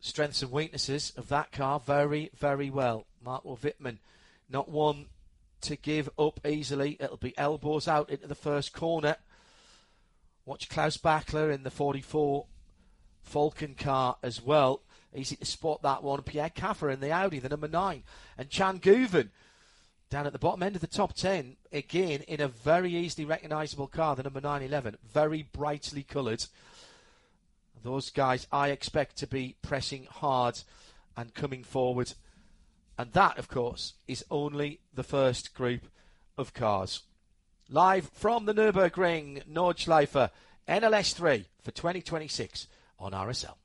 strengths and weaknesses of that car very, very well. Marco Wittmann, not one to give up easily. It'll be elbows out into the first corner. Watch Klaus Bachler in the 44 Falcon car as well. Easy to spot that one. Pierre Caffer in the Audi, the number 9. And Chan Guven down at the bottom end of the top 10. Again, in a very easily recognisable car, the number 911. Very brightly coloured. Those guys I expect to be pressing hard and coming forward. And that, of course, is only the first group of cars. Live from the Nürburgring, Nordschleife, NLS 3 for 2026 on RSL.